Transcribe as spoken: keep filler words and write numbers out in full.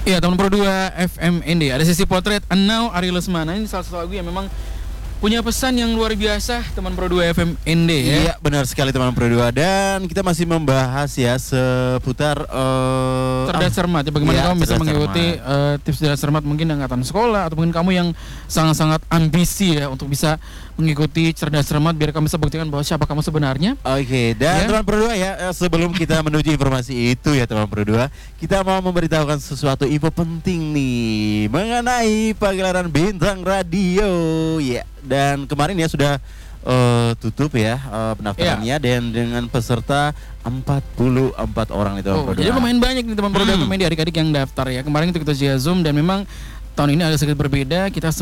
Iya, teman Pro dua F M N D. Ada sesi potret Anau Ari Lesmana. Ini salah satu lagu yang memang punya pesan yang luar biasa, teman Pro dua F M N D ya. Iya, benar sekali teman Pro dua. Dan kita masih membahas ya seputar uh, cerdas cermat ya, bagaimana iya, kamu bisa cerdas mengikuti uh, tips cerdas cermat mungkin angkatan sekolah atau mungkin kamu yang sangat-sangat ambisi ya untuk bisa mengikuti cerdas cermat biar kamu bisa buktikan bahwa siapa kamu sebenarnya. Oke, dan Ya. teman Pro dua ya, sebelum kita menuju informasi itu ya teman Pro dua, kita mau memberitahukan sesuatu info penting nih mengenai pagelaran Bintang Radio ya. Dan kemarin ya sudah uh, tutup ya uh, pendaftarannya dan dengan peserta empat puluh empat orang itu. Oh, jadi lumayan banyak nih teman Pro dua Hmm. adik-adik yang daftar ya. Kemarin itu kita via Zoom dan memang tahun ini agak sedikit berbeda. Kita